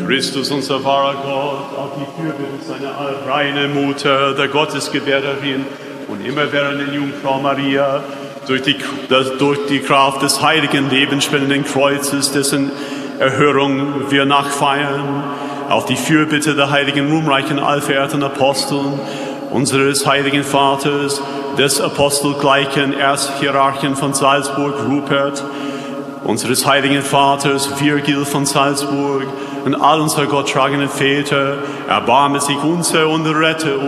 Christus, unser wahrer Gott, auf die Fürbitte seiner reinen Mutter, der Gottesgebärerin und immerwährenden Jungfrau Maria, durch die Kraft des heiligen, lebensspendenden Kreuzes, dessen Erhörung wir nachfeiern, auf die Fürbitte der heiligen, ruhmreichen, allverehrten Aposteln, unseres heiligen Vaters, des apostelgleichen Erzhierarchen von Salzburg, Rupert, unseres heiligen Vaters, Virgil von Salzburg, und all unserer gotttragenden Väter, erbarme sich unser und rette uns.